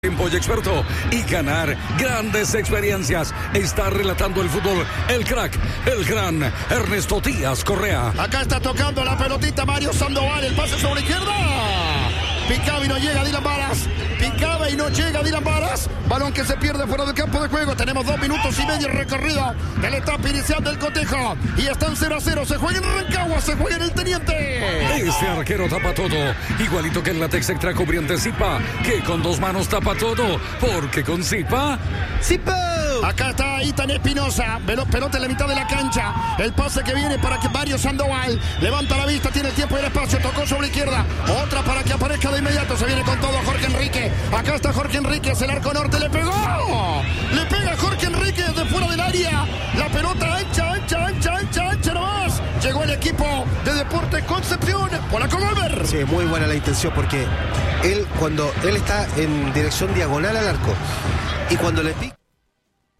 Tiempo y experto y ganar grandes experiencias. Está relatando el fútbol el crack, el gran Ernesto Díaz Correa. Acá está tocando la pelotita Mario Sandoval, el pase sobre izquierda. Picaba y no llega Dylan Varas. Picaba y no llega Dylan Varas. Balón que se pierde fuera del campo de juego. Tenemos 2 minutos y medio recorrido de la etapa inicial del cotejo. Y están 0-0. Se juega en Rancagua, se juega en el Teniente. Este arquero tapa todo. Igualito que el látex extra cubriente Zipa, que con 2 manos tapa todo. Porque con Zipa... ¡Zipa! Acá está Ethan Espinosa. Pelota en la mitad de la cancha. El pase que viene para que Mario Sandoval levanta la vista, tiene el tiempo y el espacio. Tocó sobre izquierda. Otra para que aparezca de inmediato. Se viene con todo Jorge Enrique. Acá está Jorge Enrique. Es el arco norte. Le pegó. Le pega Jorge Enrique desde fuera del área. La pelota ancha nomás. Llegó el equipo de Deportes Concepción. Polaco Golver. Sí, muy buena la intención porque cuando él está en dirección diagonal al arco y cuando le pica.